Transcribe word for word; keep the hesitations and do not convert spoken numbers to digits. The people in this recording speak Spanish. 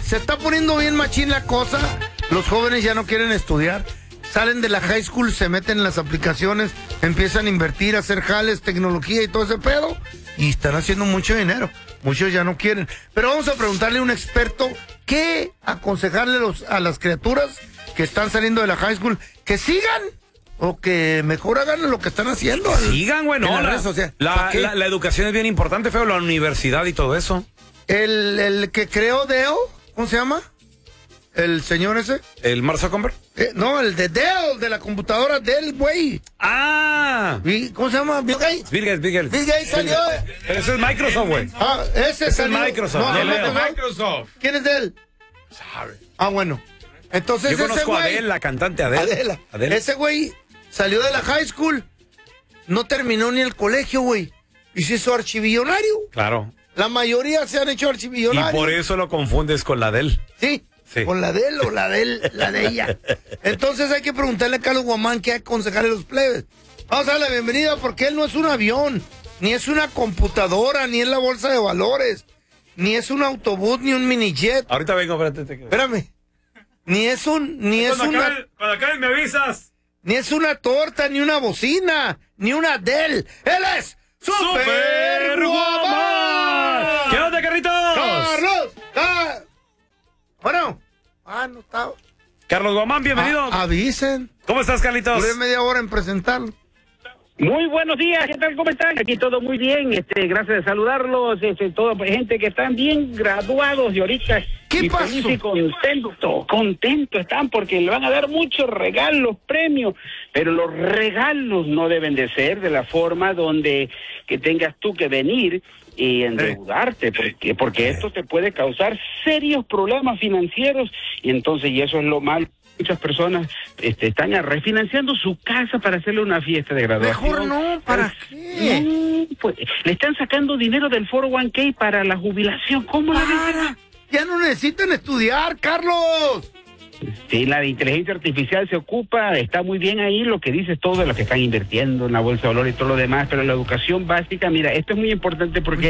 se está poniendo bien machín la cosa. Los jóvenes ya no quieren estudiar. Salen de la high school, se meten en las aplicaciones, empiezan a invertir, a hacer jales, tecnología y todo ese pedo. Y están haciendo mucho dinero. Muchos ya no quieren. Pero vamos a preguntarle a un experto qué aconsejarle los, a las criaturas que están saliendo de la high school. Que sigan o que mejor hagan lo que están haciendo. Que sigan, güey, no. La, o sea, la, la, la educación es bien importante, feo, la universidad y todo eso. El, el que creó Dell, ¿cómo se llama? ¿El señor ese? ¿El Mark Zuckerberg? Eh, no, el de Dell, de la computadora Dell, güey. ¡Ah! ¿Cómo se llama? ¿Bill Gates? Bill Gates, Bill Gates. Bill Gates salió. Pero ese es Microsoft, güey. Ah, ese, ese salió. es Microsoft. No, No, no, no, Microsoft. ¿Quién es Dell? Sorry. Ah, bueno. Entonces Yo conozco ese güey, a Adele, la cantante Adele. Adela. Adele. Ese güey salió de la high school, no terminó ni el colegio, güey. Y se hizo archivillonario. Claro. La mayoría se han hecho Y archivillonarios. por eso lo confundes con la Adele. Sí. Sí. Con la de él o la de él, la de ella. Entonces hay que preguntarle a Carlos Guamán qué aconsejarle a los plebes. Vamos a darle la bienvenida porque él no es un avión, ni es una computadora, ni es la bolsa de valores, ni es un autobús, ni un minijet. Ahorita vengo, espérate. Te... Espérame. Ni es un, ni es Cuando una, acabe, cuando acabe me avisas. ni es una torta, ni una bocina, ni una Dell. Él es Super, ¡Super Guamán. Guamán! ¿Qué onda, Carlitos? Carlos, Car- Bueno, ah, no estaba. Carlos Guamán, bienvenido. A- avisen. ¿Cómo estás, Carlitos? Duré media hora en presentarlo. Muy buenos días, ¿qué tal? ¿Cómo están? Aquí todo muy bien, este, gracias de saludarlos, este, toda gente que están bien graduados y ahorita ¿Qué y pasó? feliz y contento, contento están porque le van a dar muchos regalos, premios, pero los regalos no deben de ser de la forma donde que tengas tú que venir y endeudarte, porque porque esto te puede causar serios problemas financieros y entonces y eso es lo malo. Muchas personas este, están refinanciando su casa para hacerle una fiesta de graduación. Mejor no, ¿para qué? No, pues, le están sacando dinero del cuatro oh uno k para la jubilación. ¿Cómo la ven? Para. Ya no necesitan estudiar, Carlos. Sí, la de inteligencia artificial se ocupa, está muy bien ahí lo que dices todo de lo que están invirtiendo en la bolsa de valores y todo lo demás, pero la educación básica, mira, esto es muy importante porque